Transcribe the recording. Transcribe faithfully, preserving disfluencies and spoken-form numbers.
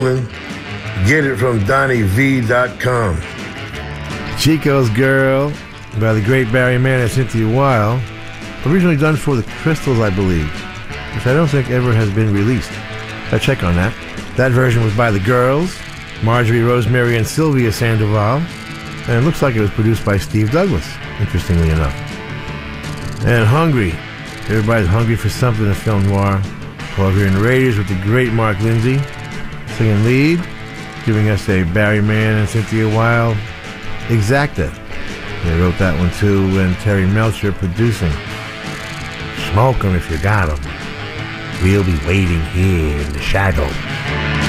Get it from Donnie V dot com. Chico's Girl by the great Barry Mann and Cynthia Weil, originally done for the Crystals, I believe, which I don't think ever has been released. I check on that. That version was by the Girls, Marjorie, Rosemary, and Sylvia Sandoval, and it looks like it was produced by Steve Douglas, interestingly enough. And Hungry. Everybody's hungry for something in film noir. Over here in the Raiders with the great Mark Lindsay singing lead, giving us a Barry Mann and Cynthia Weil Exacta. They wrote that one too, and Terry Melcher producing. Smoke 'em if you got 'em. We'll be waiting here in the shadow.